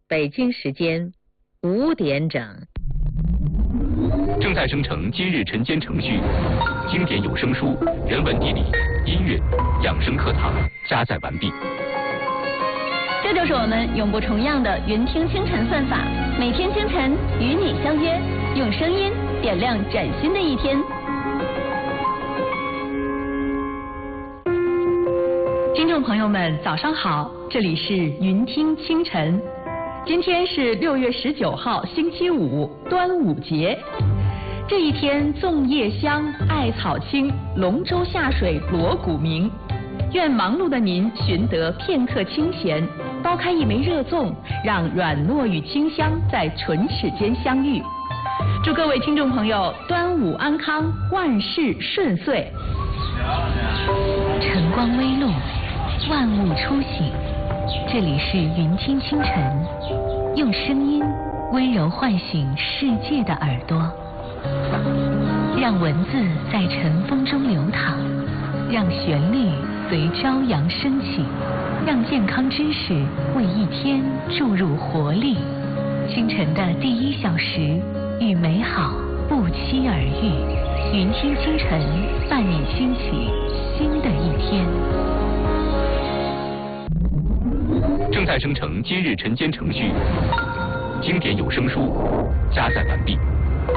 北京时间5点整。 正在生成今日晨间程序，经典有声书、人文地理、音乐、养生课堂加载完毕。 这就是我们永不重样的云听清晨算法，每天清晨与你相约，用声音点亮崭新的一天。听众朋友们，早上好，这里是云听清晨。今天是6月19号，星期五，端午节。这一天，粽叶香，艾草青，龙舟下水，锣鼓鸣。愿忙碌的您寻得片刻清闲，剥开一枚热粽，让软糯与清香在唇齿间相遇。祝各位听众朋友端午安康，万事顺遂。 晨光微露，万物初醒。这里是云听清晨，用声音温柔唤醒世界的耳朵，让文字在晨风中流淌，让旋律随朝阳升起，让健康知识为一天注入活力。清晨的第1小时，与美好不期而遇。云听清晨，伴你兴起新的一天。 正在生成今日晨间程序，经典有声书加载完毕。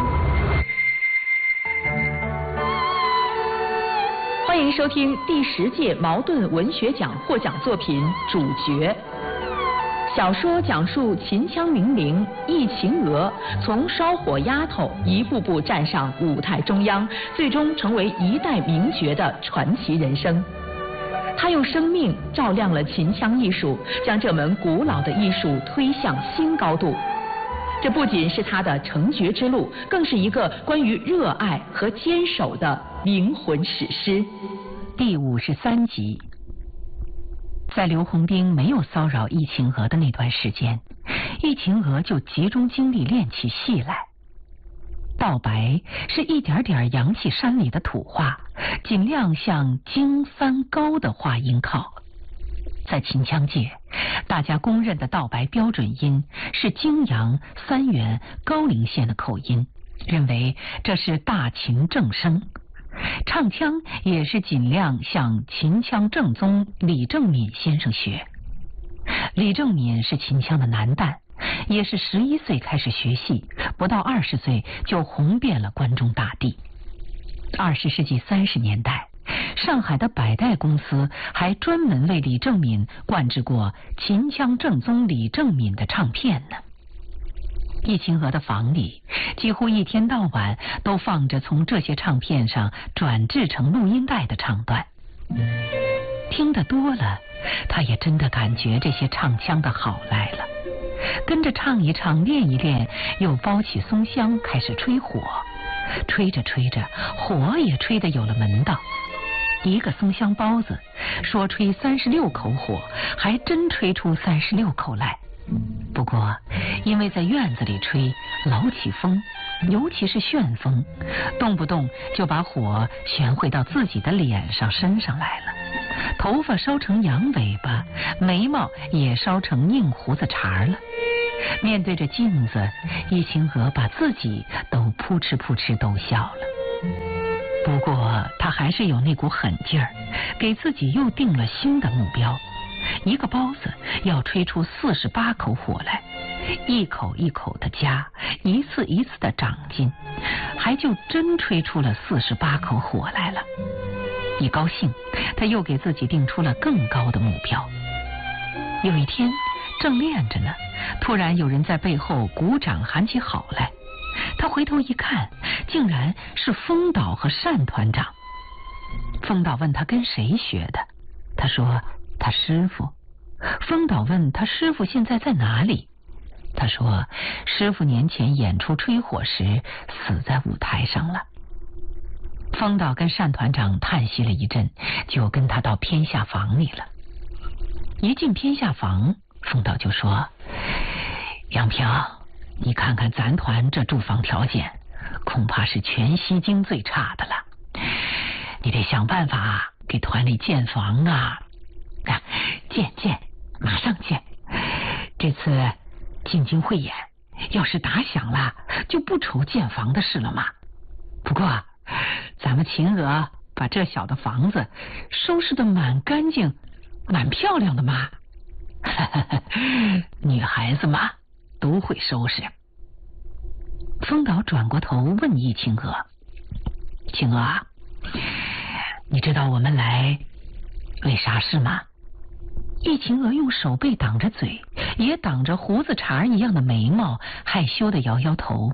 欢迎收听第10届茅盾文学奖获奖作品《主角》。小说讲述秦腔名伶易秦娥从烧火丫头一步步站上舞台中央，最终成为一代名角的传奇人生。他用生命照亮了秦腔艺术，将这门古老的艺术推向新高度。这不仅是他的成角之路，更是一个关于热爱和坚守的灵魂史诗。 第53集。在刘洪兵没有骚扰易秦娥的那段时间，易秦娥就集中精力练起戏来。道白是一点点扬起山里的土话，尽量向京三高的话音靠。在秦腔界，大家公认的道白标准音是泾阳、三原、高陵县的口音，认为这是大秦正声。唱腔也是尽量向秦腔正宗李正敏先生学。李正敏是秦腔的男旦，也是11岁开始学戏，不到20岁就红遍了关中大地。20世纪30年代，上海的百代公司还专门为李正敏灌制过秦腔正宗李正敏的唱片呢。易秦娥的房里几乎一天到晚都放着从这些唱片上转制成录音带的唱段，听得多了，他也真的感觉这些唱腔的好来了，跟着唱一唱，练一练，又包起松香开始吹火，吹着吹着，火也吹得有了门道。一个松香包子说吹36口火，还真吹出36口来。不过因为在院子里吹，老起风，尤其是旋风，动不动就把火旋回到自己的脸上身上来了，头发烧成羊尾巴，眉毛也烧成硬胡子茬了。面对着镜子，易秦娥把自己都扑哧扑哧逗笑了。不过他还是有那股狠劲儿，给自己又定了新的目标，一个包子要吹出48口火来，一口一口的加，一次一次的长进，还就真吹出了48口火来了。一高兴，他又给自己定出了更高的目标。有一天正练着呢，突然有人在背后鼓掌喊起好来。他回头一看，竟然是风导和单团长。风导问他跟谁学的，他说他师傅。风导问他师傅现在在哪里，他说师傅年前演出吹火时死在舞台上了。风导跟单团长叹息了一阵，就跟他到偏下房里了。一进偏下房，风导就说：杨平，你看看咱团这住房条件，恐怕是全西京最差的了，你得想办法给团里建房啊！建，马上建。这次进京汇演，要是打响了，就不愁建房的事了嘛。不过，咱们秦娥把这小的房子收拾得蛮干净、蛮漂亮的嘛。女孩子嘛，都会收拾。风岛转过头问易秦娥：“秦娥啊，你知道我们来为啥事吗？”易秦娥用手背挡着嘴，也挡着胡子茬一样的眉毛，害羞地摇摇头。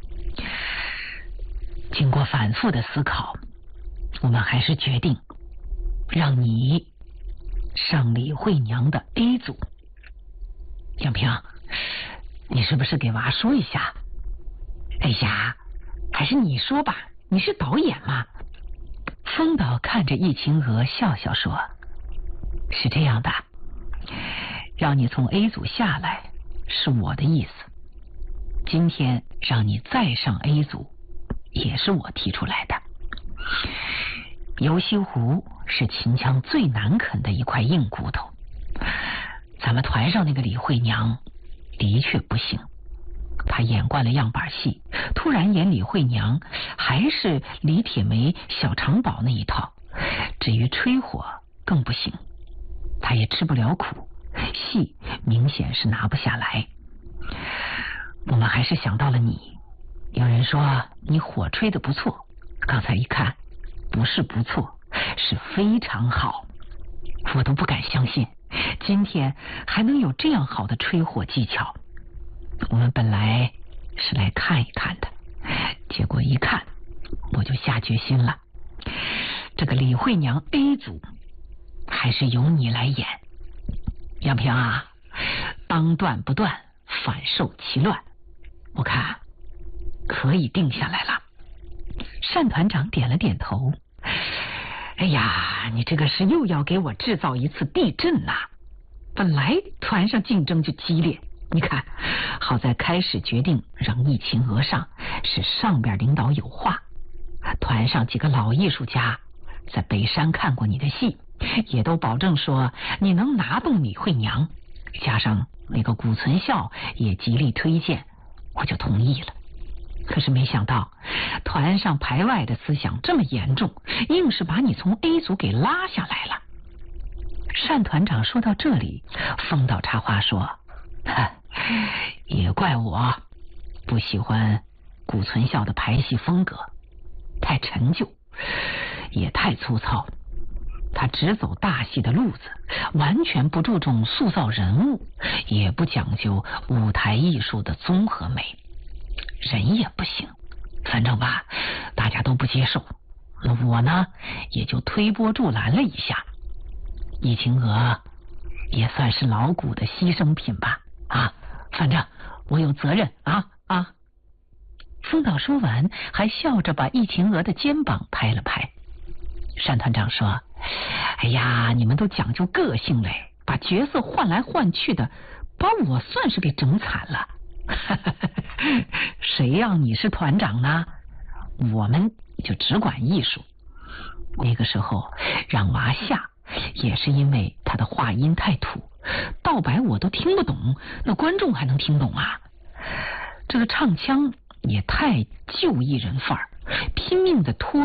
经过反复的思考，我们还是决定让你上李慧娘的 A 组。杨平，你是不是给娃说一下？哎呀，还是你说吧，你是导演嘛。风岛看着易秦娥笑笑说：“是这样的，让你从 A 组下来是我的意思，今天让你再上 A 组也是我提出来的。游西湖是秦腔最难啃的一块硬骨头，咱们团上那个李慧娘的确不行，她演惯了样板戏，突然演李慧娘还是李铁梅、小长宝那一套，至于吹火更不行，她也吃不了苦，戏明显是拿不下来。我们还是想到了你，有人说你火吹得不错，刚才一看不是不错，是非常好，我都不敢相信今天还能有这样好的吹火技巧。我们本来是来看一看的，结果一看我就下决心了，这个李慧娘 A 组还是由你来演。杨平啊，当断不断，反受其乱，我看可以定下来了。单团长点了点头。哎呀，你这个是又要给我制造一次地震呐！本来团上竞争就激烈，你看，好在开始决定让易秦娥上，是上边领导有话。团上几个老艺术家在北山看过你的戏，也都保证说你能拿动李慧娘，加上那个古存孝也极力推荐，我就同意了。可是没想到团上排外的思想这么严重，硬是把你从 A 组给拉下来了。单团长说到这里，风岛插话说：“也怪我不喜欢古存孝的排戏风格，太陈旧，也太粗糙。他只走大戏的路子，完全不注重塑造人物，也不讲究舞台艺术的综合美。人也不行，反正吧，大家都不接受。那我呢，也就推波助澜了一下。易秦娥也算是老古的牺牲品吧，反正我有责任啊。”风岛说完，还笑着把易秦娥的肩膀拍了拍。单团长说：“哎呀，你们都讲究个性嘞，把角色换来换去的，把我算是给整惨了。谁让你是团长呢？我们就只管艺术。那个时候让娃下，也是因为他的话音太土，道白我都听不懂，那观众还能听懂啊？这个唱腔也太旧艺人范儿，拼命的拖